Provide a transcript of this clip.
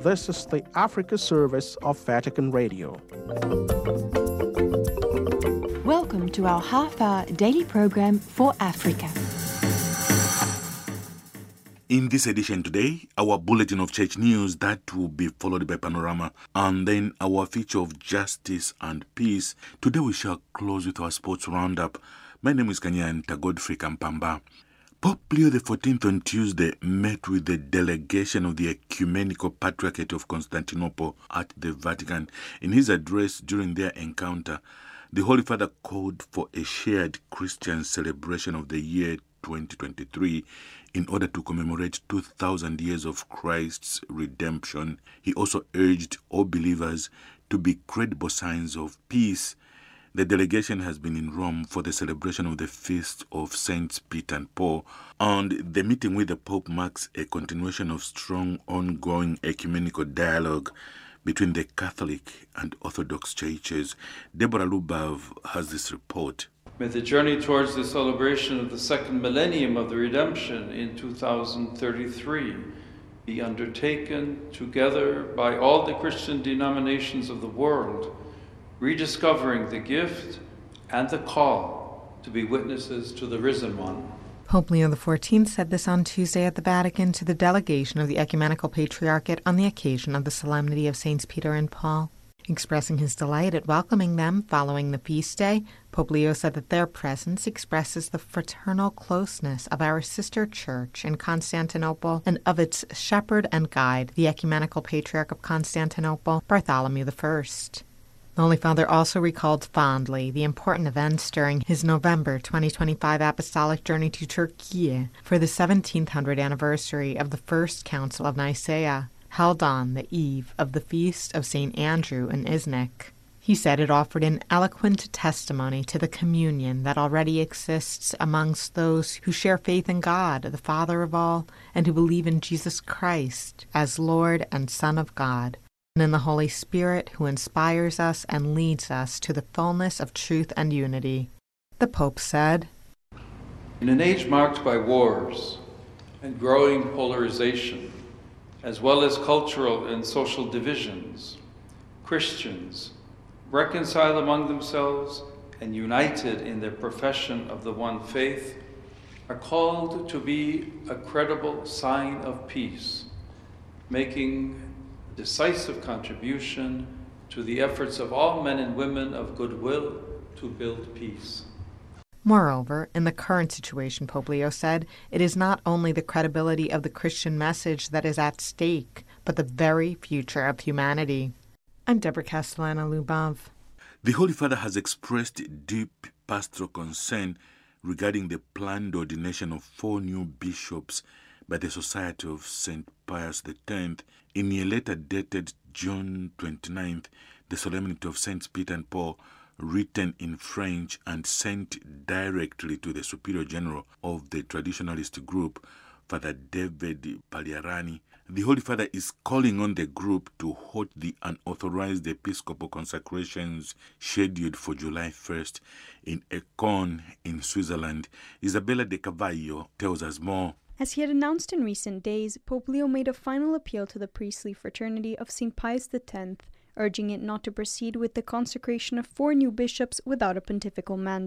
This is the Africa service of Vatican Radio. Welcome to our half-hour daily program for Africa. In this edition today, our bulletin of church news that will be followed by panorama, and then our feature of justice and peace. Today we shall close with our sports roundup. My name is Kanyanta Godfrey Kampamba. Pope Leo XIV on Tuesday met with the delegation of the Ecumenical Patriarchate of Constantinople at the Vatican. In his address during their encounter, the Holy Father called for a shared Christian celebration of the year 2023 in order to commemorate 2,000 years of Christ's redemption. He also urged all believers to be credible signs of peace. The delegation has been in Rome for the celebration of the feast of Saints Peter and Paul, and the meeting with the Pope marks a continuation of strong, ongoing ecumenical dialogue between the Catholic and Orthodox churches. Deborah Lubav has this report. May the journey towards the celebration of the second millennium of the Redemption in 2033 be undertaken together by all the Christian denominations of the world, rediscovering the gift and the call to be witnesses to the risen one. Pope Leo XIV said this on Tuesday at the Vatican to the delegation of the Ecumenical Patriarchate on the occasion of the Solemnity of Saints Peter and Paul. Expressing his delight at welcoming them following the feast day, Pope Leo said that their presence expresses the fraternal closeness of our sister church in Constantinople and of its shepherd and guide, the Ecumenical Patriarch of Constantinople, Bartholomew I. The Holy Father also recalled fondly the important events during his November 2025 apostolic journey to Turkey for the 1700th anniversary of the First Council of Nicaea, held on the eve of the feast of St. Andrew in Iznik. He said it offered an eloquent testimony to the communion that already exists amongst those who share faith in God, the Father of all, and who believe in Jesus Christ as Lord and Son of God, and in the Holy Spirit who inspires us and leads us to the fullness of truth and unity. The Pope said, In an age marked by wars and growing polarization, as well as cultural and social divisions, Christians, reconciled among themselves and united in their profession of the one faith, are called to be a credible sign of peace, making a decisive contribution to the efforts of all men and women of goodwill to build peace. Moreover, in the current situation, Pope Leo said, it is not only the credibility of the Christian message that is at stake, but the very future of humanity. I'm Deborah Castellana-Lubov. The Holy Father has expressed deep pastoral concern regarding the planned ordination of 4 new bishops by the Society of St. Pius X. In a letter dated June 29th, the Solemnity of Saints Peter and Paul, written in French and sent directly to the Superior General of the Traditionalist Group, Father David Pagliarani, the Holy Father is calling on the group to hold the unauthorized episcopal consecrations scheduled for July 1st in Écon in Switzerland. Isabella de Carvalho tells us more. As he had announced in recent days, Pope Leo made a final appeal to the priestly fraternity of St. Pius X, urging it not to proceed with the consecration of 4 new bishops without a pontifical mandate.